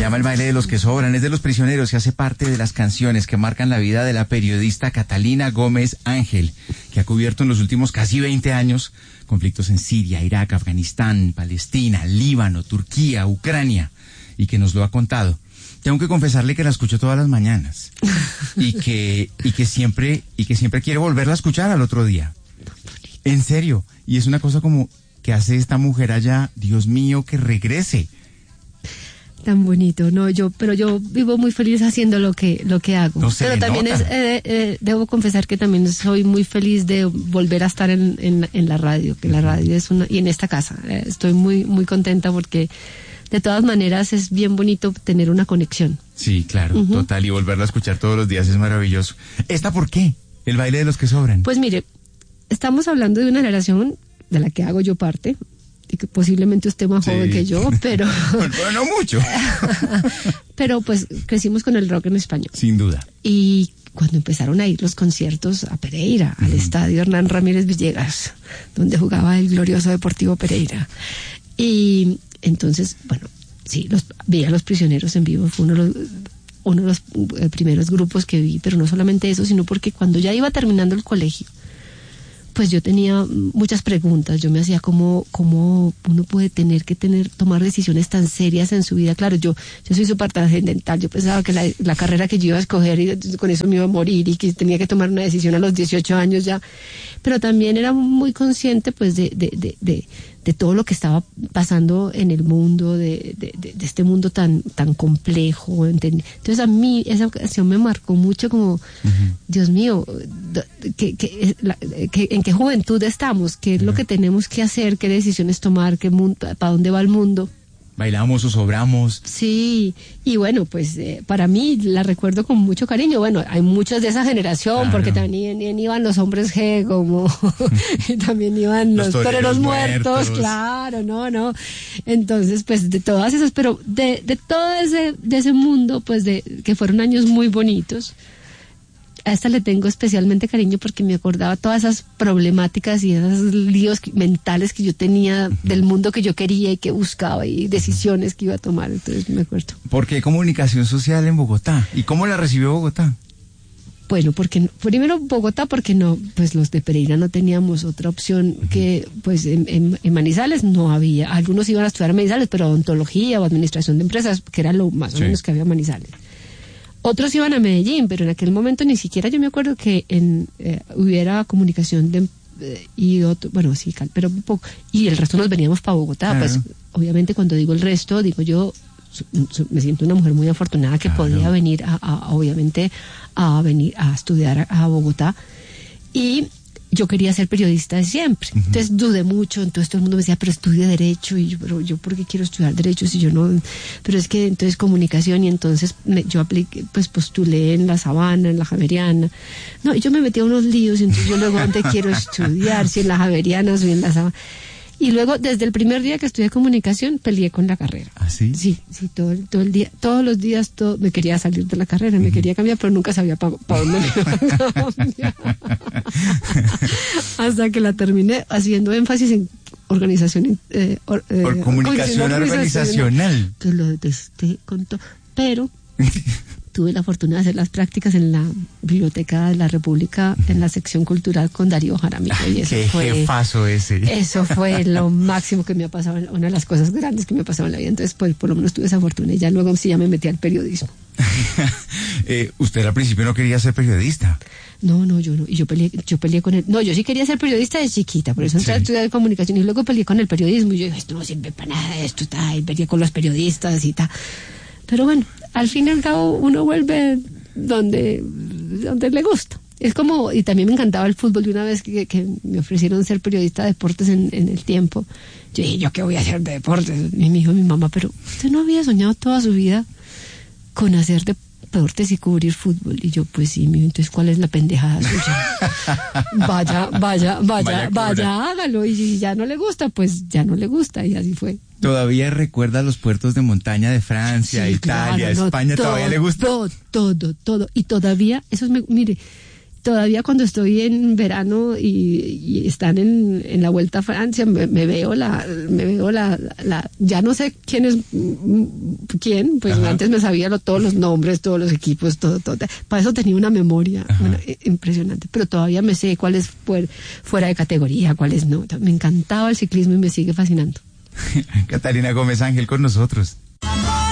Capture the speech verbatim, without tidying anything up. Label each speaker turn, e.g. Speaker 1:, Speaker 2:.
Speaker 1: llama El baile de los que sobran, es de Los Prisioneros y hace parte de las canciones que marcan la vida de la periodista Catalina Gómez Ángel, que ha cubierto en los últimos casi veinte años conflictos en Siria, Irak, Afganistán, Palestina, Líbano, Turquía, Ucrania, y que nos lo ha contado. Tengo que confesarle que la escucho todas las mañanas y que y que siempre y que siempre quiere volverla a escuchar al otro día. En serio, y es una cosa como que hace esta mujer allá, Dios mío, que regrese.
Speaker 2: Tan bonito, no, yo, pero yo vivo muy feliz haciendo lo que lo que hago.
Speaker 1: No se
Speaker 2: pero
Speaker 1: le
Speaker 2: también
Speaker 1: nota.
Speaker 2: es, eh, eh, debo confesar que también soy muy feliz de volver a estar en, en, en la radio, que la radio es una, y en esta casa, eh, estoy muy muy contenta porque de todas maneras es bien bonito tener una conexión.
Speaker 1: Sí, claro,
Speaker 2: Uh-huh.
Speaker 1: total, y volverla a escuchar todos los días es maravilloso. ¿Esta por qué? El baile de los que sobran.
Speaker 2: Pues mire, estamos hablando de una generación de la que hago yo parte, y que posiblemente usted más
Speaker 1: Sí.
Speaker 2: joven que yo, pero
Speaker 1: Bueno, no mucho.
Speaker 2: pero pues crecimos con el rock en español.
Speaker 1: Sin duda.
Speaker 2: Y cuando empezaron a ir los conciertos a Pereira, al estadio Hernán Ramírez Villegas, donde jugaba el glorioso Deportivo Pereira. Y entonces, bueno, sí, los, veía a Los Prisioneros en vivo, fue uno de los, uno de los eh, primeros grupos que vi, pero no solamente eso, sino porque cuando ya iba terminando el colegio, pues yo tenía muchas preguntas. Yo me hacía cómo, cómo uno puede tener que tener, tomar decisiones tan serias en su vida. Claro, yo, yo soy súper trascendental. Yo pensaba que la, la carrera que yo iba a escoger y con eso me iba a morir y que tenía que tomar una decisión a los dieciocho años ya. Pero también era muy consciente, pues, de, de, de, de, de todo lo que estaba pasando en el mundo, de, de, de, de este mundo tan, tan complejo. ¿Entendí? Entonces a mí esa ocasión me marcó mucho como, uh-huh. Dios mío, que, que, la, que, ¿en qué juventud estamos? ¿Qué es uh-huh. lo que tenemos que hacer? ¿Qué decisiones tomar? ¿Qué mundo, para dónde va el mundo?
Speaker 1: Bailamos o sobramos.
Speaker 2: Sí, y bueno, pues eh, para mí la recuerdo con mucho cariño. Bueno, hay muchos de esa generación, claro. Porque también, también iban los hombres G, como y también iban los, los toreros, toreros muertos, muertos, claro, no, no. Entonces, pues de todas esas, pero de, de todo ese, de ese mundo, pues de que fueron años muy bonitos. A esta le tengo especialmente cariño porque me acordaba todas esas problemáticas y esos líos mentales que yo tenía del mundo que yo quería y que buscaba y decisiones que iba a tomar, entonces me acuerdo.
Speaker 1: ¿Por qué comunicación social en Bogotá? ¿Y cómo la recibió Bogotá?
Speaker 2: Bueno, porque primero Bogotá, porque no, pues los de Pereira no teníamos otra opción que, pues en, en, en Manizales no había, algunos iban a estudiar en Manizales, pero odontología o administración de empresas, que era lo más o sí. menos que había en Manizales. Otros iban a Medellín, pero en aquel momento ni siquiera yo me acuerdo que en, eh, hubiera comunicación de, eh, y otro, bueno, sí, pero un poco, y el resto nos veníamos para Bogotá. Claro. Pues obviamente cuando digo el resto, digo yo, su, su, me siento una mujer muy afortunada que claro. podía venir, a, a, obviamente, a venir a estudiar a, a Bogotá. Y yo quería ser periodista de siempre, uh-huh. entonces dudé mucho, entonces todo el mundo me decía, pero estudia Derecho, y yo, pero yo, ¿por qué quiero estudiar Derecho si yo no? Pero es que entonces comunicación, y entonces me, yo apliqué, pues postulé en la Sabana, en la Javeriana, no, y yo me metí a unos líos, y entonces yo luego, ¿dónde quiero estudiar? Si en la Javeriana o en la Sabana. Y luego, desde el primer día que estudié comunicación, peleé con la carrera.
Speaker 1: ¿Ah, sí?
Speaker 2: Sí, sí, todo, todo el día, todos los días todo, me quería salir de la carrera, uh-huh. me quería cambiar, pero nunca sabía para pa dónde me iba a cambiar. Hasta que la terminé haciendo énfasis en organización... Eh, or, eh,
Speaker 1: Por comunicación organizacional.
Speaker 2: Que lo detesté con todo, pero... tuve la fortuna de hacer las prácticas en la Biblioteca de la República, en la sección cultural con Darío Jaramillo. Y eso
Speaker 1: ¡Qué
Speaker 2: fue,
Speaker 1: jefazo ese!
Speaker 2: Eso fue lo máximo que me ha pasado, una de las cosas grandes que me ha pasado en la vida. Entonces, pues, por lo menos tuve esa fortuna y ya luego sí ya me metí al periodismo.
Speaker 1: eh, ¿Usted al principio no quería ser periodista?
Speaker 2: No, no, yo no. Y yo peleé, yo peleé con él. No, yo sí quería ser periodista de chiquita, por eso entré sí. a estudiar comunicación y luego peleé con el periodismo. Y yo dije, esto no sirve para nada, esto está, y peleé con los periodistas y tal. Pero bueno, al fin y al cabo uno vuelve donde, donde le gusta. Es como, y también me encantaba el fútbol, y una vez que, que me ofrecieron ser periodista de deportes en, en el tiempo, yo dije, ¿yo qué voy a hacer de deportes? Y me dijo mi mamá, pero usted no había soñado toda su vida con hacer deportes y cubrir fútbol. Y yo, pues sí, entonces, ¿cuál es la pendejada suya? Vaya, vaya, vaya, vaya, vaya, hágalo. Y si ya no le gusta, pues ya no le gusta, y así fue.
Speaker 1: ¿Todavía recuerda los puertos de montaña de Francia, sí, Italia, claro, no, España?
Speaker 2: Todo,
Speaker 1: ¿Todavía le gusta?
Speaker 2: Todo, todo, todo. Y todavía, eso es, mire, todavía cuando estoy en verano y, y están en, en la Vuelta a Francia, me, me veo la, me veo la, la, ya no sé quién es quién, pues Ajá. antes me sabía lo, todos los nombres, todos los equipos, todo, todo. Para eso tenía una memoria bueno, impresionante, pero todavía me sé cuál es fuera, fuera de categoría, cuál es no. Me encantaba el ciclismo y me sigue fascinando.
Speaker 1: Catalina Gómez Ángel con nosotros.